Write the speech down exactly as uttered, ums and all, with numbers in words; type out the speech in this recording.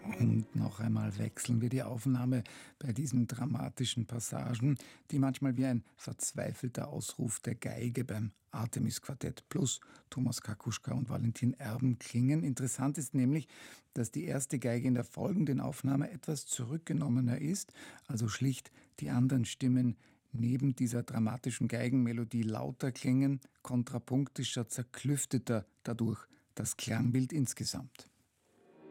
Und noch einmal wechseln wir die Aufnahme bei diesen dramatischen Passagen, die manchmal wie ein verzweifelter Ausruf der Geige beim Artemis-Quartett plus Thomas Kakuschka und Valentin Erben klingen. Interessant ist nämlich, dass die erste Geige in der folgenden Aufnahme etwas zurückgenommener ist, also schlicht die anderen Stimmen neben dieser dramatischen Geigenmelodie lauter klingen, kontrapunktischer, zerklüfteter dadurch das Klangbild insgesamt.